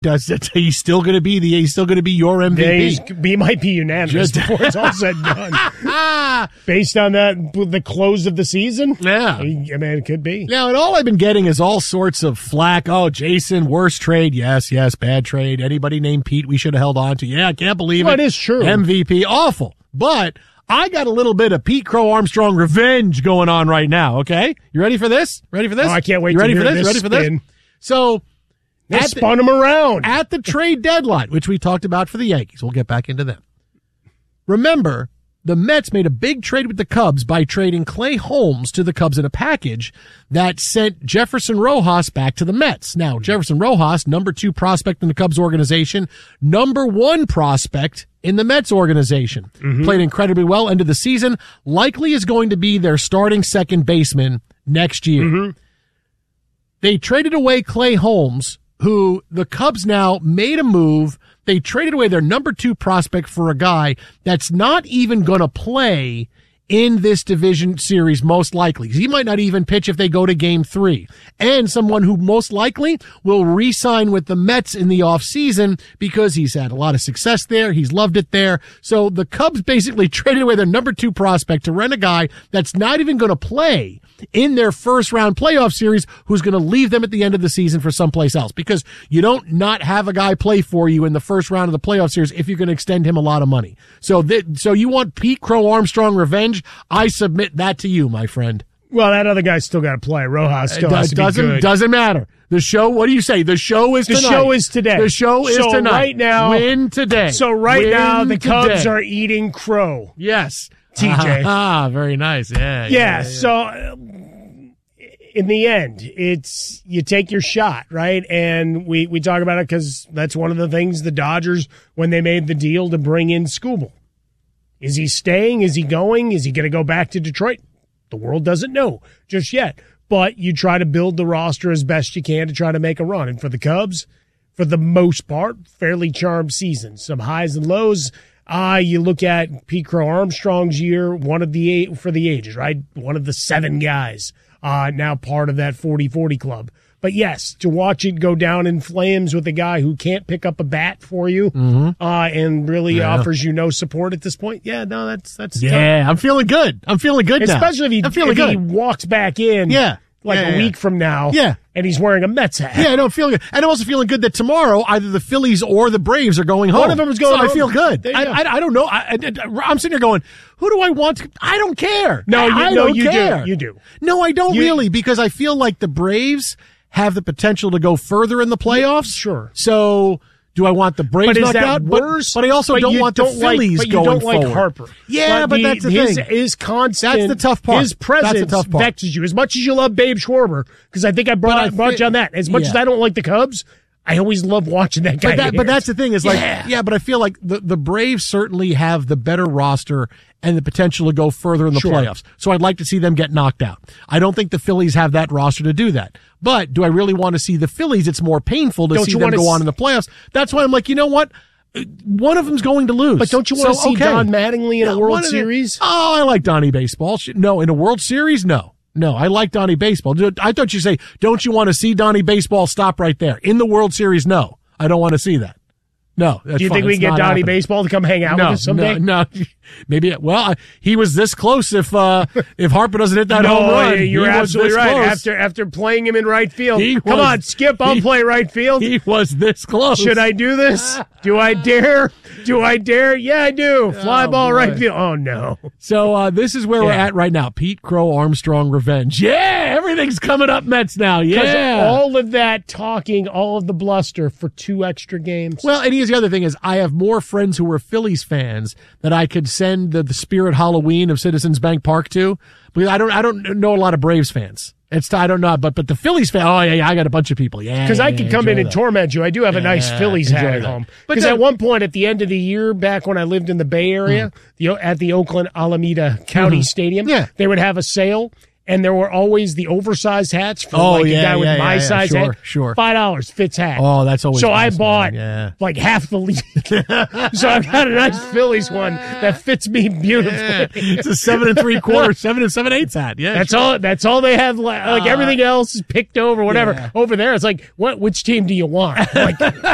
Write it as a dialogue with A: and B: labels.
A: does that, he's still going to be your MVP.
B: Yeah, he might be unanimous before it's all said and done. Based on the close of the season?
A: Yeah.
B: I mean, it could be.
A: Now, and all I've been getting is all sorts of flack. Oh, Jason, worst trade. Yes, bad trade. Anybody named Pete we should have held on to. Yeah, I can't believe it.
B: It is true.
A: MVP, awful. But I got a little bit of Pete Crow Armstrong revenge going on right now, okay? You ready for this?
B: Oh, I can't wait to
A: hear
B: this.
A: Ready for this? So,
B: they spun him around.
A: At the trade deadline, which we talked about for the Yankees. We'll get back into them. Remember, the Mets made a big trade with the Cubs by trading Clay Holmes to the Cubs in a package that sent Jefferson Rojas back to the Mets. Now, Jefferson Rojas, number 2 prospect in the Cubs organization, number 1 prospect in the Mets organization. Played incredibly well, end of the season. Likely is going to be their starting second baseman next year. They traded away Clay Holmes, who the Cubs now made a move. They traded away their number 2 prospect for a guy that's not even going to play in this division series, most likely. He might not even pitch if they go to game 3. And someone who most likely will re-sign with the Mets in the offseason because he's had a lot of success there. He's loved it there. So the Cubs basically traded away their number 2 prospect to rent a guy that's not even going to play in their first round playoff series, who's going to leave them at the end of the season for someplace else, because you don't not have a guy play for you in the first round of the playoff series if you're going to extend him a lot of money. So you want Pete Crow Armstrong revenge? I submit that to you, my friend.
B: Well, that other guy's still got to play. Rojas still has to be good.
A: Doesn't matter. The show, what do you say? The show is tonight.
B: The show is today.
A: The show is tonight.
B: Right now,
A: win today.
B: So now the Cubs are eating crow.
A: Yes.
B: TJ.
A: Very nice. Yeah.
B: So in the end, it's you take your shot, right? And we talk about it because that's one of the things the Dodgers, when they made the deal to bring in Skubal. Is he staying? Is he going? Is he going to go back to Detroit? The world doesn't know just yet. But you try to build the roster as best you can to try to make a run. And for the Cubs, for the most part, fairly charmed season. Some highs and lows. You look at Pete Crow Armstrong's year, one of the 8 for the ages, right? One of the 7 guys now part of that 40-40 club. But yes, to watch it go down in flames with a guy who can't pick up a bat for you and really offers you no support at this point. Yeah, no, that's tough.
A: I'm feeling good. I'm feeling good now.
B: Especially if he walks back in a week from now and he's wearing a Mets hat.
A: Yeah, I don't feel good. And I'm also feeling good that tomorrow either the Phillies or the Braves are going home.
B: One of them is going home.
A: I feel good. I don't know. I'm sitting here going, who do I want to? I don't care.
B: You do. You do.
A: No, I don't really, because I feel like the Braves have the potential to go further in the playoffs.
B: Sure.
A: So do I want the Braves knocked out?
B: Worse?
A: But I also don't want the Phillies going forward.
B: But you don't like Harper.
A: Yeah, but that's the thing.
B: His constant.
A: That's the tough part.
B: His presence vexes you. As much as you love Babe Schwarber, because I think I brought you on that. As much as I don't like the Cubs, I always love watching that guy.
A: But that's the thing is but I feel like the Braves certainly have the better roster and the potential to go further in the playoffs. So I'd like to see them get knocked out. I don't think the Phillies have that roster to do that. But do I really want to see the Phillies? It's more painful to see them go on in the playoffs. That's why I'm like, you know what? One of them's going to lose.
B: But don't you want to see Don Mattingly in a World Series?
A: I like Donnie Baseball. No, in a World Series, no. No, I like Donnie Baseball. I thought you'd say, don't you want to see Donnie Baseball? Stop right there. In the World Series, no. I don't want to see that. No.
B: Do you think we can get Donnie Baseball to come hang out with us someday?
A: No. Maybe. Well, he was this close. If Harper doesn't hit that home run,
B: you're absolutely right.
A: Close.
B: After playing him in right field, come on, Skip. I'll play right field.
A: He was this close.
B: Should I do this? Do I dare? Yeah, I do. Fly ball right field. Oh no.
A: So this is where we're at right now. Pete Crow Armstrong revenge. Yeah, everything's coming up Mets now. Yeah,
B: all of that talking, all of the bluster for 2 extra games.
A: Well, and here's the other thing is I have more friends who are Phillies fans that I could send the Spirit Halloween of Citizens Bank Park to, because I don't know a lot of Braves fans. I don't know, but the Phillies fan. Oh yeah, I got a bunch of people. Yeah,
B: because I could come in and torment you. I do have a nice Phillies hat at home. Because at one point at the end of the year, back when I lived in the Bay Area, at the Oakland Alameda County Stadium, they would have a sale. And there were always the oversized hats for a guy with my size hat.
A: Sure.
B: $5 fits hat.
A: Oh, that's always
B: so
A: nice,
B: I bought like half the league. So I've got a nice Phillies one that fits me beautifully.
A: Yeah. It's a 7 3/4, 7 7/8 hat. Yeah,
B: that's all they have. Like everything else is picked over, whatever. Over there, it's like, which team do you want? Like.